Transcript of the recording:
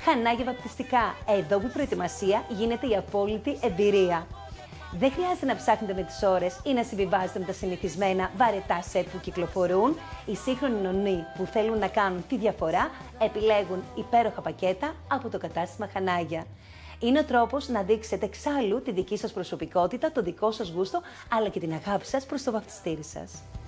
Χανάγια βαπτιστικά. Εδώ που η προετοιμασία γίνεται η απόλυτη εμπειρία. Δεν χρειάζεται να ψάχνετε με τις ώρες ή να συμβιβάζετε με τα συνηθισμένα βαρετά σετ που κυκλοφορούν. Οι σύγχρονοι νονοί που θέλουν να κάνουν τη διαφορά επιλέγουν υπέροχα πακέτα από το κατάστημα Χανάγια. Είναι ο τρόπος να δείξετε εξάλλου τη δική σας προσωπικότητα, το δικό σας γούστο, αλλά και την αγάπη σας προς το βαφτιστήρι σας.